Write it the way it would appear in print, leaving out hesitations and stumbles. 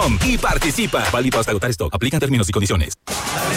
y participa. Válido hasta agotar stock. Aplican términos y condiciones.